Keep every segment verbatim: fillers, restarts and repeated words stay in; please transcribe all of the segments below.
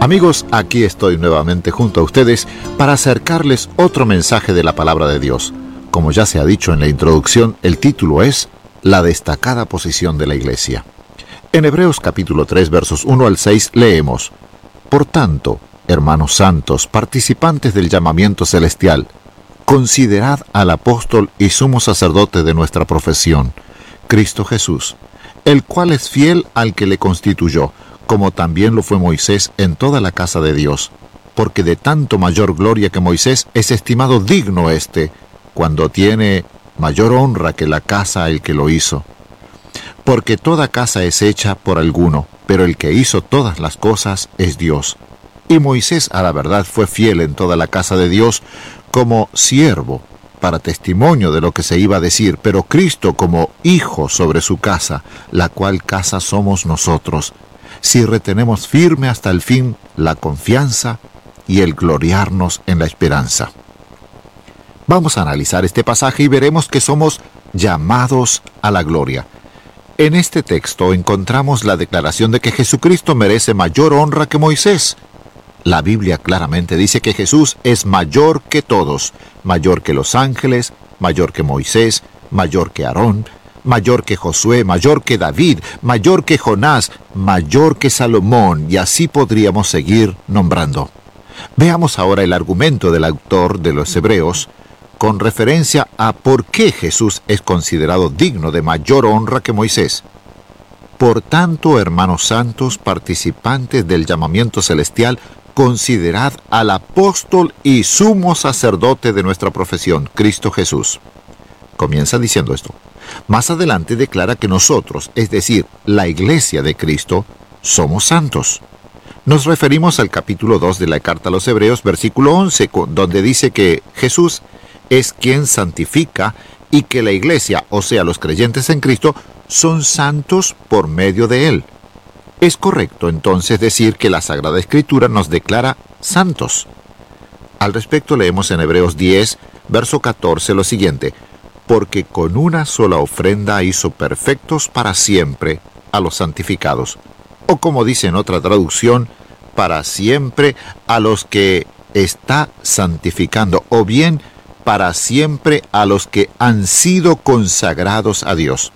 Amigos, aquí estoy nuevamente junto a ustedes para acercarles otro mensaje de la palabra de Dios. Como ya se ha dicho en la introducción, el título es La destacada posición de la Iglesia. En Hebreos capítulo tres, versos uno al seis, leemos: Por tanto, hermanos santos, participantes del llamamiento celestial, considerad al apóstol y sumo sacerdote de nuestra profesión, Cristo Jesús, el cual es fiel al que le constituyó, como también lo fue Moisés en toda la casa de Dios, porque de tanto mayor gloria que Moisés es estimado digno éste, cuando tiene mayor honra que la casa el que lo hizo. Porque toda casa es hecha por alguno, pero el que hizo todas las cosas es Dios. Y Moisés a la verdad fue fiel en toda la casa de Dios como siervo, para testimonio de lo que se iba a decir, pero Cristo como hijo sobre su casa, la cual casa somos nosotros, si retenemos firme hasta el fin la confianza y el gloriarnos en la esperanza. Vamos a analizar este pasaje y veremos que somos llamados a la gloria. En este texto encontramos la declaración de que Jesucristo merece mayor honra que Moisés. La Biblia claramente dice que Jesús es mayor que todos, mayor que los ángeles, mayor que Moisés, mayor que Aarón, mayor que Josué, mayor que David, mayor que Jonás, mayor que Salomón, y así podríamos seguir nombrando. Veamos ahora el argumento del autor de los Hebreos con referencia a por qué Jesús es considerado digno de mayor honra que Moisés. Por tanto, hermanos santos, participantes del llamamiento celestial, considerad al apóstol y sumo sacerdote de nuestra profesión, Cristo Jesús. Comienza diciendo esto. Más adelante declara que nosotros, es decir, la Iglesia de Cristo, somos santos. Nos referimos al capítulo dos de la carta a los Hebreos, versículo once, donde dice que Jesús es quien santifica y que la Iglesia, o sea, los creyentes en Cristo, son santos por medio de Él. Es correcto entonces decir que la Sagrada Escritura nos declara santos. Al respecto leemos en Hebreos diez, verso catorce, lo siguiente: porque con una sola ofrenda hizo perfectos para siempre a los santificados. O como dice en otra traducción, para siempre a los que está santificando, o bien para siempre a los que han sido consagrados a Dios.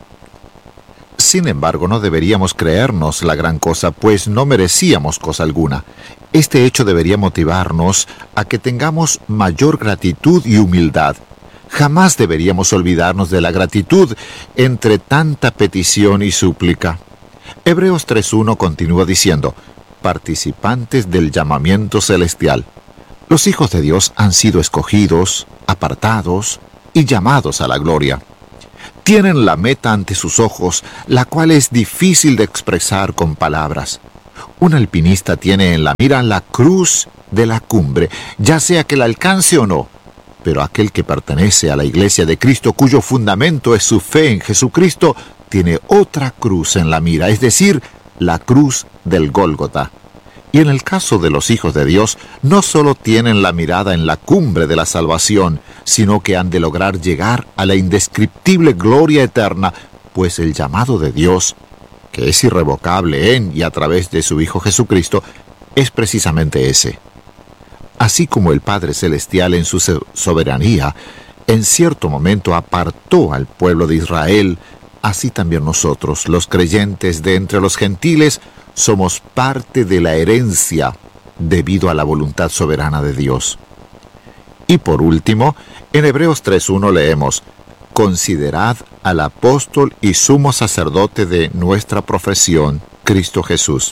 Sin embargo, no deberíamos creernos la gran cosa, pues no merecíamos cosa alguna. Este hecho debería motivarnos a que tengamos mayor gratitud y humildad. Jamás deberíamos olvidarnos de la gratitud entre tanta petición y súplica. Hebreos tres uno continúa diciendo: participantes del llamamiento celestial. Los hijos de Dios han sido escogidos, apartados y llamados a la gloria. Tienen la meta ante sus ojos, la cual es difícil de expresar con palabras. Un alpinista tiene en la mira la cruz de la cumbre, ya sea que la alcance o no. Pero aquel que pertenece a la Iglesia de Cristo, cuyo fundamento es su fe en Jesucristo, tiene otra cruz en la mira, es decir, la cruz del Gólgota. Y en el caso de los hijos de Dios, no solo tienen la mirada en la cumbre de la salvación, sino que han de lograr llegar a la indescriptible gloria eterna, pues el llamado de Dios, que es irrevocable en y a través de su Hijo Jesucristo, es precisamente ese. Así como el Padre Celestial en su soberanía, en cierto momento apartó al pueblo de Israel, así también nosotros, los creyentes de entre los gentiles, somos parte de la herencia debido a la voluntad soberana de Dios. Y por último, en Hebreos tres uno leemos: considerad al apóstol y sumo sacerdote de nuestra profesión, Cristo Jesús.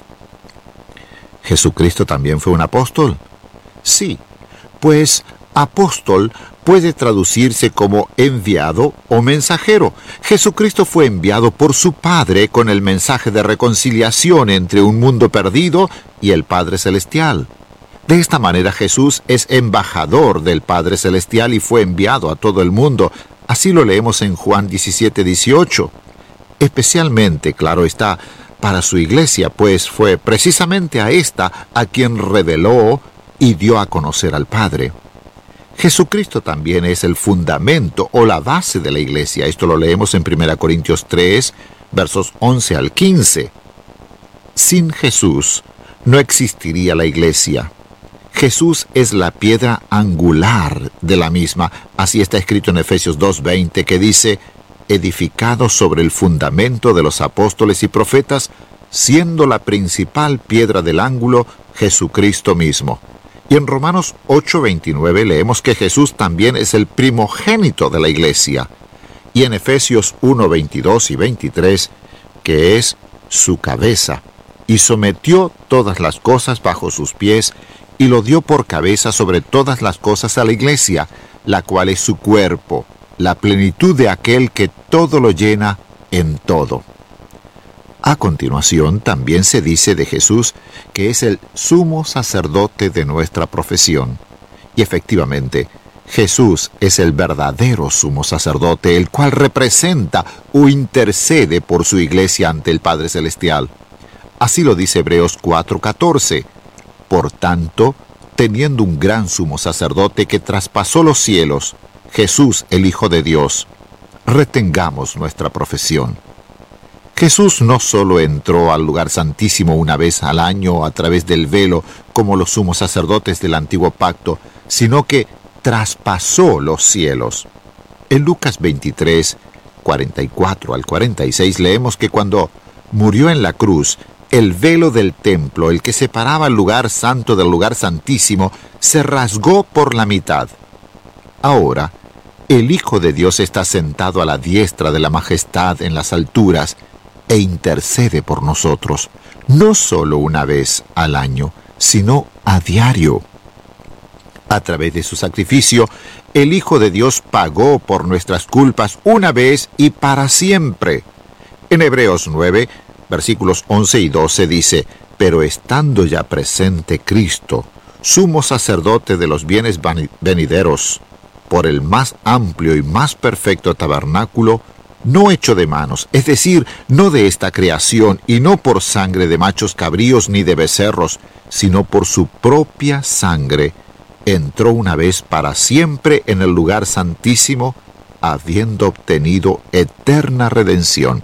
¿Jesucristo también fue un apóstol? Sí, pues apóstol puede traducirse como enviado o mensajero. Jesucristo fue enviado por su Padre con el mensaje de reconciliación entre un mundo perdido y el Padre Celestial. De esta manera Jesús es embajador del Padre Celestial y fue enviado a todo el mundo. Así lo leemos en Juan diecisiete dieciocho. Especialmente, claro está, para su iglesia, pues fue precisamente a esta a quien reveló y dio a conocer al Padre. Jesucristo también es el fundamento o la base de la iglesia. Esto lo leemos en primera Corintios tres, versos once al quince. Sin Jesús, no existiría la iglesia. Jesús es la piedra angular de la misma. Así está escrito en Efesios dos veinte, que dice: edificado sobre el fundamento de los apóstoles y profetas, siendo la principal piedra del ángulo Jesucristo mismo. Y en Romanos ocho veintinueve leemos que Jesús también es el primogénito de la iglesia. Y en Efesios uno veintidós y veintitrés, que es su cabeza, y sometió todas las cosas bajo sus pies, y lo dio por cabeza sobre todas las cosas a la iglesia, la cual es su cuerpo, la plenitud de aquel que todo lo llena en todo. A continuación, también se dice de Jesús que es el sumo sacerdote de nuestra profesión. Y efectivamente, Jesús es el verdadero sumo sacerdote, el cual representa o intercede por su iglesia ante el Padre Celestial. Así lo dice Hebreos cuatro catorce. Por tanto, teniendo un gran sumo sacerdote que traspasó los cielos, Jesús, el Hijo de Dios, retengamos nuestra profesión. Jesús no solo entró al lugar santísimo una vez al año a través del velo, como los sumos sacerdotes del antiguo pacto, sino que traspasó los cielos. En Lucas veintitrés, cuarenta y cuatro al cuarenta y seis leemos que cuando murió en la cruz, el velo del templo, el que separaba el lugar santo del lugar santísimo, se rasgó por la mitad. Ahora, el Hijo de Dios está sentado a la diestra de la majestad en las alturas e intercede por nosotros, no solo una vez al año, sino a diario. A través de su sacrificio, el Hijo de Dios pagó por nuestras culpas una vez y para siempre. En Hebreos nueve, versículos once y doce dice: pero estando ya presente Cristo, sumo sacerdote de los bienes venideros, por el más amplio y más perfecto tabernáculo, no hecho de manos, es decir, no de esta creación, y no por sangre de machos cabríos ni de becerros, sino por su propia sangre, entró una vez para siempre en el lugar santísimo, habiendo obtenido eterna redención.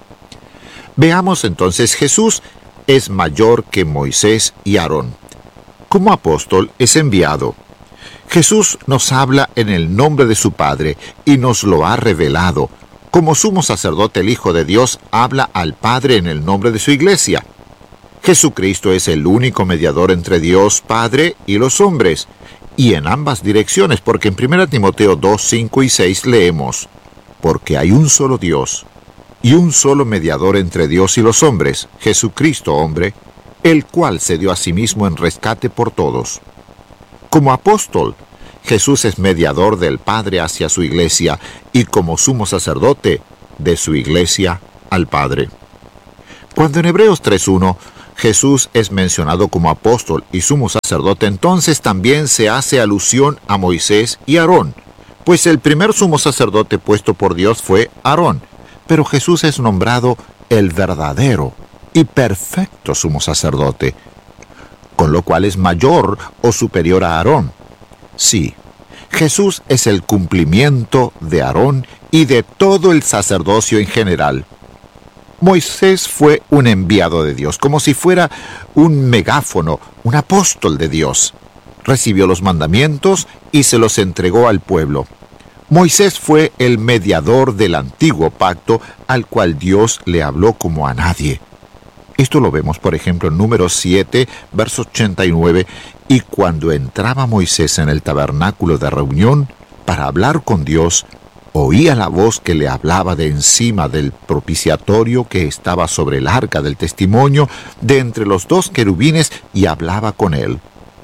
Veamos entonces, Jesús es mayor que Moisés y Aarón. Como apóstol es enviado. Jesús nos habla en el nombre de su Padre y nos lo ha revelado. Como sumo sacerdote, el Hijo de Dios habla al Padre en el nombre de su iglesia. Jesucristo es el único mediador entre Dios Padre y los hombres, y en ambas direcciones, porque en primera Timoteo dos, cinco y seis leemos: porque hay un solo Dios, y un solo mediador entre Dios y los hombres, Jesucristo hombre, el cual se dio a sí mismo en rescate por todos. Como apóstol, Jesús es mediador del Padre hacia su iglesia, y como sumo sacerdote, de su iglesia al Padre. Cuando en Hebreos tres uno Jesús es mencionado como apóstol y sumo sacerdote, entonces también se hace alusión a Moisés y Aarón, pues el primer sumo sacerdote puesto por Dios fue Aarón, pero Jesús es nombrado el verdadero y perfecto sumo sacerdote, con lo cual es mayor o superior a Aarón. Sí, Jesús es el cumplimiento de Aarón y de todo el sacerdocio en general. Moisés fue un enviado de Dios, como si fuera un megáfono, un apóstol de Dios. Recibió los mandamientos y se los entregó al pueblo. Moisés fue el mediador del antiguo pacto, al cual Dios le habló como a nadie. Esto lo vemos, por ejemplo, en Números siete, verso ochenta y nueve, y cuando entraba Moisés en el tabernáculo de reunión para hablar con Dios, oía la voz que le hablaba de encima del propiciatorio que estaba sobre el arca del testimonio, de entre los dos querubines, y hablaba con él.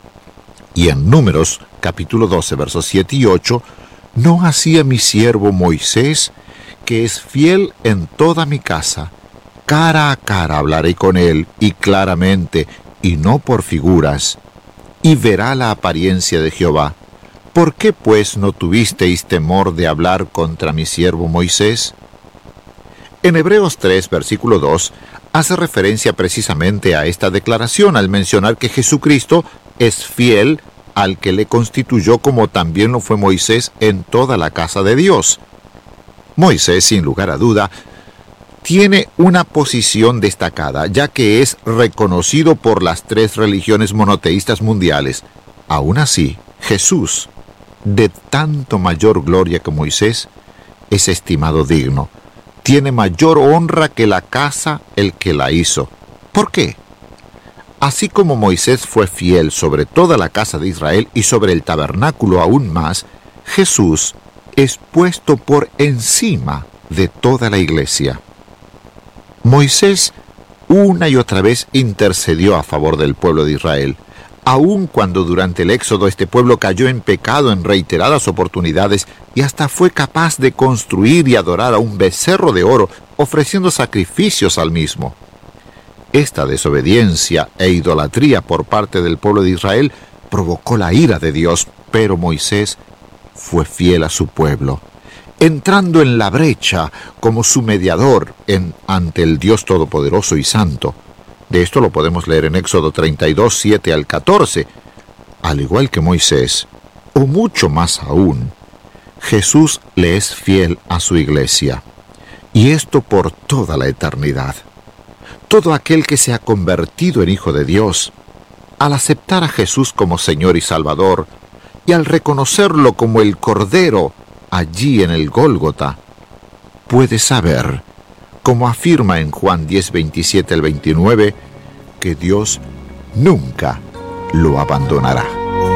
Y en Números, capítulo doce, versos siete y ocho, ¿no hacía mi siervo Moisés, que es fiel en toda mi casa? Cara a cara hablaré con él, y claramente, y no por figuras, y verá la apariencia de Jehová. ¿Por qué, pues, no tuvisteis temor de hablar contra mi siervo Moisés? En Hebreos tres, versículo dos, hace referencia precisamente a esta declaración al mencionar que Jesucristo es fiel al que le constituyó, como también lo fue Moisés en toda la casa de Dios. Moisés, sin lugar a duda, tiene una posición destacada, ya que es reconocido por las tres religiones monoteístas mundiales. Aún así, Jesús, de tanto mayor gloria que Moisés, es estimado digno. Tiene mayor honra que la casa el que la hizo. ¿Por qué? Así como Moisés fue fiel sobre toda la casa de Israel y sobre el tabernáculo aún más, Jesús es puesto por encima de toda la iglesia. Moisés una y otra vez intercedió a favor del pueblo de Israel, aun cuando durante el éxodo este pueblo cayó en pecado en reiteradas oportunidades y hasta fue capaz de construir y adorar a un becerro de oro, ofreciendo sacrificios al mismo. Esta desobediencia e idolatría por parte del pueblo de Israel provocó la ira de Dios, pero Moisés fue fiel a su pueblo, entrando en la brecha como su mediador en, ante el Dios Todopoderoso y Santo. De esto lo podemos leer en Éxodo treinta y dos, siete al catorce. Al igual que Moisés, o mucho más aún, Jesús le es fiel a su iglesia, y esto por toda la eternidad. Todo aquel que se ha convertido en hijo de Dios, al aceptar a Jesús como Señor y Salvador, y al reconocerlo como el Cordero allí en el Gólgota, puede saber, como afirma en Juan diez, veintisiete al veintinueve, que Dios nunca lo abandonará.